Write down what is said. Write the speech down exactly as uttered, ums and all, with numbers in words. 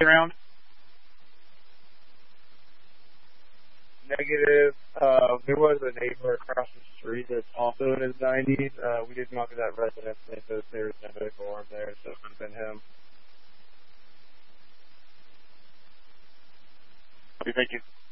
around? Negative. Uh, there was a neighbor across the street that's also in his nineties. Uh, we did not get that residence, and so there's no medical arm there, so it could have been him. Okay, thank you.